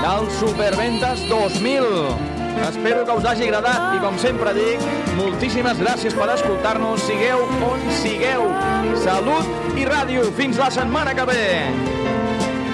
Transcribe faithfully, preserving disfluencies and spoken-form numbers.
del Superventas dos mil. Espero que us hagi agradat i, com sempre dic, moltíssimes gràcies per escoltar-nos. Sigueu on sigueu. Salut i ràdio. Fins la setmana que ve.